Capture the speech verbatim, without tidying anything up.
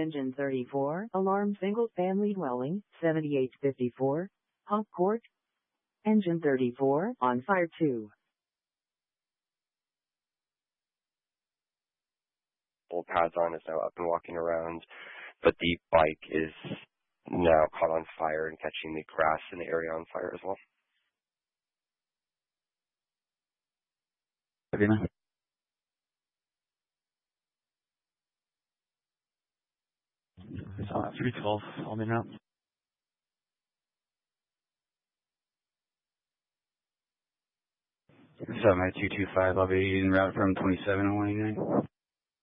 Engine thirty-four, alarm single-family dwelling, seventy-eight fifty-four, Hop Court. Engine thirty-four, on fire two. Old pads on is now up and walking around, but the bike is now caught on fire and catching the grass in the area on fire as well. Savina. Uh, three twelve, I'll be out. So I'm at two two five, I'll be en route from twenty-seven and one eighty-nine.